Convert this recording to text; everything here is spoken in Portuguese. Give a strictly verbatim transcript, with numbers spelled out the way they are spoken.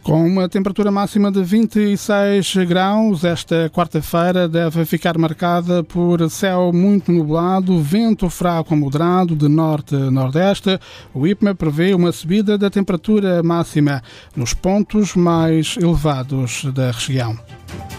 Com uma temperatura máxima de vinte e seis graus, esta quarta-feira deve ficar marcada por céu muito nublado, vento fraco a moderado de norte a nordeste. O I P M A prevê uma subida da temperatura máxima nos pontos mais elevados da região.